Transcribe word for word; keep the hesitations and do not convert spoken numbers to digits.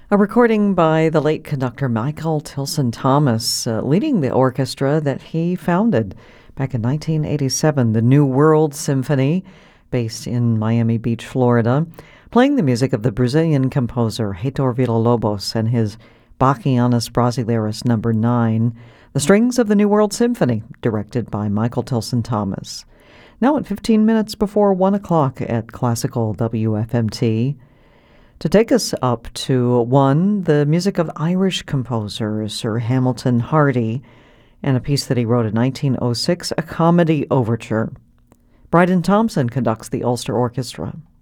A recording by the late conductor Michael Tilson Thomas, uh, leading the orchestra that he founded back in nineteen eighty-seven, the New World Symphony, based in Miami Beach, Florida, playing the music of the Brazilian composer Heitor Villa-Lobos and his Bachianas Brasileiras number nine, The Strings of the New World Symphony, directed by Michael Tilson Thomas. Now at fifteen minutes before one o'clock at Classical W F M T. To take us up to one, the music of Irish composer Sir Hamilton Hardy, and a piece that he wrote in nineteen oh six, A Comedy Overture. Bryden Thompson conducts the Ulster Orchestra.